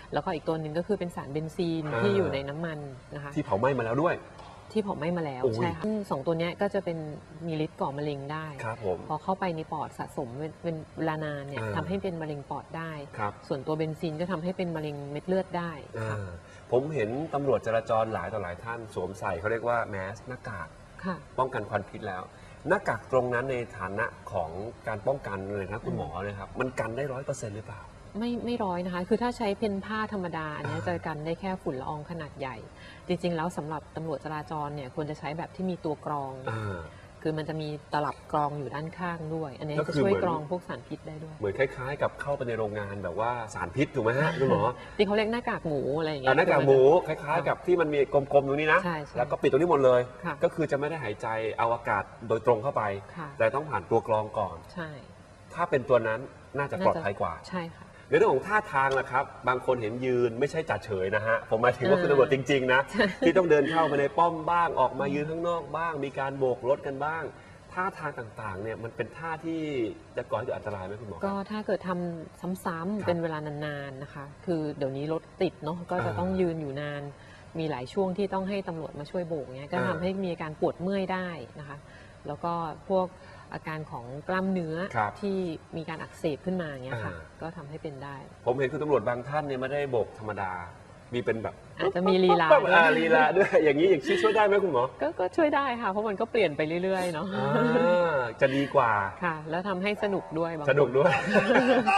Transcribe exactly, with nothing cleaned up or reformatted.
แล้วก็อีกตัวหนึ่งก็คือเป็นสารเบนซีนที่อยู่ในน้ำมันนะคะที่เผาไหม้มาแล้วด้วยที่เผาไหม้มาแล้วใช่ค่ะสองตัวนี้ก็จะเป็นมีฤทธิ์ก่อมะเร็งได้พอเข้าไปในปอดสะสมเป็นเวลานานเนี่ยทำให้เป็นมะเร็งปอดได้ส่วนตัวเบนซินก็ทำให้เป็นมะเร็งเม็ดเลือดได้ผมเห็นตำรวจจราจรหลายต่อหลายท่านสวมใส่เขาเรียกว่าแมสหน้ากากป้องกันควันพิษแล้วหน้ากากตรงนั้นในฐานะของการป้องกันเลยนะคุณหมอเลยครับมันกันได้ร้อยเปอร์เซ็นต์หรือเปล่าไม่ไม่ร้อยนะคะคือถ้าใช้เพนผ้าธรรมดาอันนี้จะกันได้แค่ฝุ่นละอองขนาดใหญ่จริงๆแล้วสำหรับตำรวจจราจรเนี่ยควรจะใช้แบบที่มีตัวกรองคือมันจะมีตลับกรองอยู่ด้านข้างด้วยอันนี้จะช่วยกรองพวกสารพิษได้ด้วยเหมือนคล้ายๆกับเข้าไปในโรงงานแบบว่าสารพิษถูกไหมฮะคุณหมอที่เขาเรียกหน้ากากหมูอะไรอย่างเงี้ยหน้ากากหมูคล้ายๆกับที่มันมีกลมๆตรงนี้นะแล้วก็ปิดตรงนี้หมดเลยก็คือจะไม่ได้หายใจเอาอากาศโดยตรงเข้าไปแต่ต้องผ่านตัวกรองก่อนใช่ถ้าเป็นตัวนั้นน่าจะปลอดภัยกว่าใช่ค่ะในเรื่องของท่าทางล่ะครับบางคนเห็นยืนไม่ใช่จัดเฉยนะฮะผมหมายถึงว่าคุณตำรวจจริงๆนะที่ต้องเดินเข้าไปในป้อมบ้างออกมายืนข้างนอกบ้างมีการโบกรถกันบ้างท่าทางต่างๆเนี่ยมันเป็นท่าที่จะก่อให้เกิดอันตรายไหมคุณหมอก็ถ้าเกิดทำซ้ำๆเป็นเวลานานๆนะคะคือเดี๋ยวนี้รถติดเนาะก็จะต้องยืนอยู่นานมีหลายช่วงที่ต้องให้ตำรวจมาช่วยโบกเนี้ยก็ทำให้มีอาการปวดเมื่อยได้นะคะแล้วก็พวกอาการของกล้ามเนื้อที่มีการอักเสบขึ้นมาเงี้ยค่ะก็ทำให้เป็นได้ผมเห็นคุณตำรวจบางท่านเนี่ยไม่ได้โบกธรรมดามีเป็นแบบอาจจะมีลีลาลีลาด้วยอย่างนี้อย่างช่วยได้ไหมคุณหมอก็ช่วยได้ค่ะเพราะมันก็เปลี่ยนไปเรื่อยๆเนาะจะดีกว่าค่ะแล้วทำให้สนุกด้วยสนุกด้วย